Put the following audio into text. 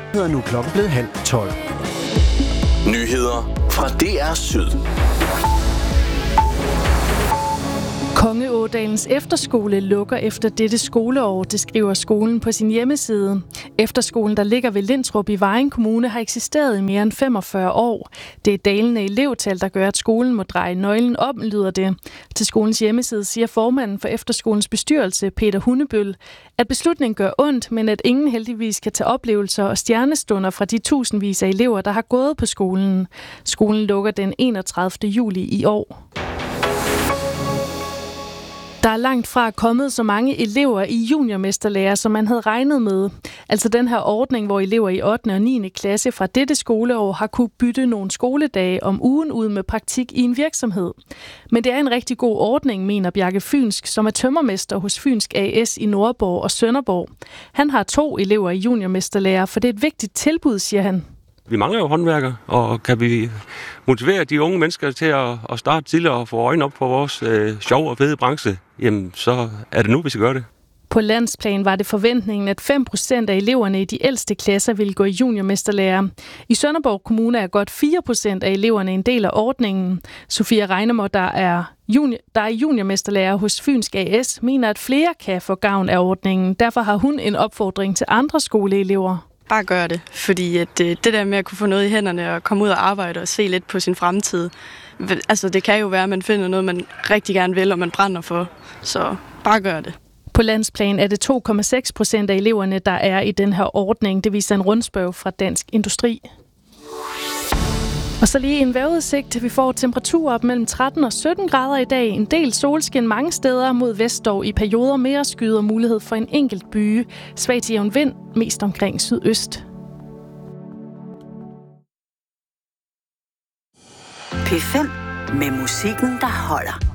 Hedder nu klokken blevet 11:30. Nyheder fra DR Syd. Kongeådalens efterskole lukker efter dette skoleår, det skriver skolen på sin hjemmeside. Efterskolen, der ligger ved Lintrup i Vejen Kommune, har eksisteret i mere end 45 år. Det er dalende elevtal, der gør, at skolen må dreje nøglen om, lyder det. Til skolens hjemmeside siger formanden for efterskolens bestyrelse, Peter Hundebøl, at beslutningen gør ondt, men at ingen heldigvis kan tage oplevelser og stjernestunder fra de tusindvis af elever, der har gået på skolen. Skolen lukker den 31. juli i år. Der er langt fra kommet så mange elever i juniormesterlærer, som man havde regnet med. Altså den her ordning, hvor elever i 8. og 9. klasse fra dette skoleår har kunne bytte nogle skoledage om ugen ud med praktik i en virksomhed. Men det er en rigtig god ordning, mener Bjarke Fynsk, som er tømmermester hos Fynsk AS i Nordborg og Sønderborg. Han har 2 elever i juniormesterlærer, for det er et vigtigt tilbud, siger han. Vi mangler jo håndværkere, og kan vi motivere de unge mennesker til at starte tidligere og få øjnene op på vores sjov og fede branche, jamen så er det nu, vi skal gøre det. På landsplan var det forventningen, at 5% af eleverne i de ældste klasser ville gå i juniormesterlærer. I Sønderborg Kommune er godt 4% af eleverne en del af ordningen. Sofia Reinemor, der er juniormesterlærer hos Fynsk AS, mener, at flere kan få gavn af ordningen. Derfor har hun en opfordring til andre skoleelever. Bare gør det, fordi at det der med at kunne få noget i hænderne og komme ud og arbejde og se lidt på sin fremtid, altså det kan jo være, at man finder noget, man rigtig gerne vil, og man brænder for. Så bare gør det. På landsplan er det 2,6% af eleverne, der er i den her ordning. Det viser en rundspørge fra Dansk Industri. Og så lige en vejrudsigt. Vi får temperaturer op mellem 13 og 17 grader i dag. En del solskin mange steder, mod vest dog i perioder mere skyder og mulighed for en enkelt byge. Svag til jævn vind, mest omkring sydøst. P5 med musikken, der holder.